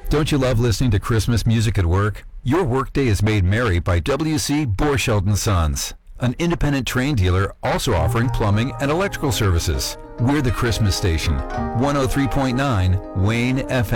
Don't you love listening to Christmas music at work? Your workday is made merry by W.C. Borschelt & Sons, an independent train dealer also offering plumbing and electrical services. We're the Christmas station, 103.9 Wayne FM.